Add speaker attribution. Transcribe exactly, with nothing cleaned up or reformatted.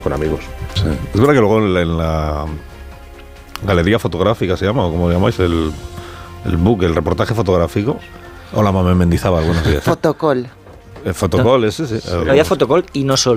Speaker 1: con amigos.
Speaker 2: Sí. Es verdad que luego en la, en la galería fotográfica se llama, o como llamáis, el, el book, el reportaje fotográfico. Hola, Mamen Mendizábal, buenos días.
Speaker 3: Fotocall.
Speaker 2: El fotocall, ese, sí.
Speaker 4: Pero había fotocall y no solo.